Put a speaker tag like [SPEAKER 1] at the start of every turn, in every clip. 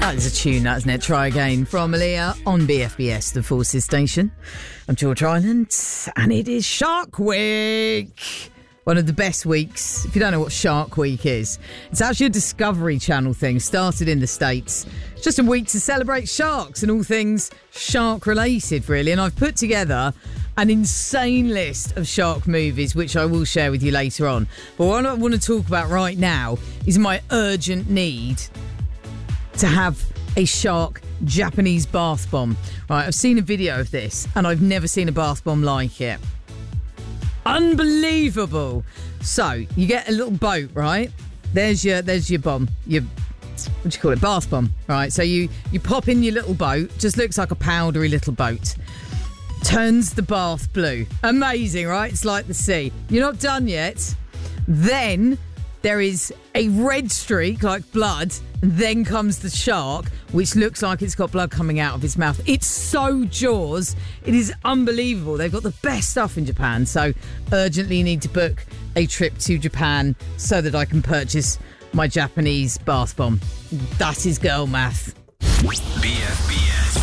[SPEAKER 1] That is a tune, that, isn't it? Try Again from Aaliyah on BFBS, the Forces Station. I'm George Ryland, and it is Shark Week. One of the best weeks. If you don't know what Shark Week is, it's actually a Discovery Channel thing, started in the States. It's just a week to celebrate sharks and all things shark-related, really. And I've put together an insane list of shark movies, which I will share with you later on. But what I want to talk about right now is my urgent need to have a shark Japanese bath bomb. Right, I've seen a video of this and I've never seen a bath bomb like it. Unbelievable. So you get a little boat, right? There's your bomb. Your, what do you call it? Bath bomb. Right. So you pop in your little boat. Just looks like a powdery little boat. Turns the bath blue. Amazing, right? It's like the sea. You're not done yet. Then there is a red streak, like blood. Then comes the shark, which looks like it's got blood coming out of its mouth. It's so Jaws. It is unbelievable. They've got the best stuff in Japan. So urgently need to book a trip to Japan so that I can purchase my Japanese bath bomb. That is girl math.
[SPEAKER 2] BFBS.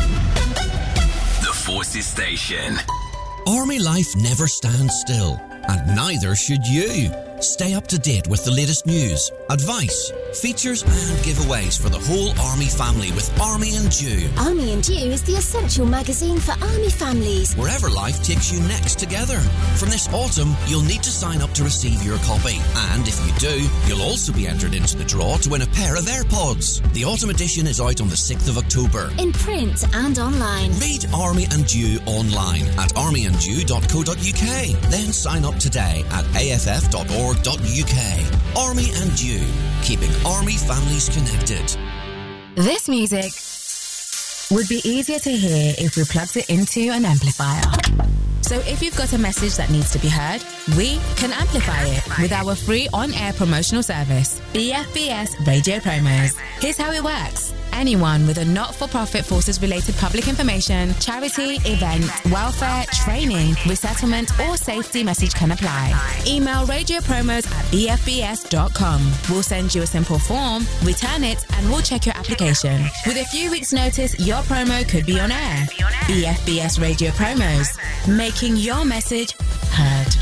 [SPEAKER 2] The Forces Station.
[SPEAKER 3] Army life never stands still, and neither should you. Stay up to date with the latest news, advice, features and giveaways for the whole Army family with Army and Dew.
[SPEAKER 4] Army and Dew is the essential magazine for Army families.
[SPEAKER 3] Wherever life takes you next together. From this autumn, you'll need to sign up to receive your copy. And if you do, you'll also be entered into the draw to win a pair of AirPods. The autumn edition is out on the 6th of October.
[SPEAKER 4] In print and online.
[SPEAKER 3] Read Army and Dew online at armyanddew.co.uk. Then sign up today at aff.org.uk. Army and Dew, keeping Army families connected.
[SPEAKER 5] This music would be easier to hear if we plugged it into an amplifier. So if you've got a message that needs to be heard, we can amplify it with our free on-air promotional service, BFBS Radio Promos. Here's how it works. Anyone with a not-for-profit forces-related public information, charity, event, welfare, training, resettlement or safety message can apply. Email radiopromos@bfbs.com. We'll send you a simple form, return it and we'll check your application. With a few weeks' notice, your promo could be on air. BFBS Radio Promos. Making your message heard.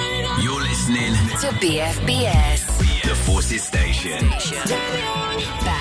[SPEAKER 2] You're listening
[SPEAKER 5] to BFBS.
[SPEAKER 2] The Forces Station.
[SPEAKER 5] Back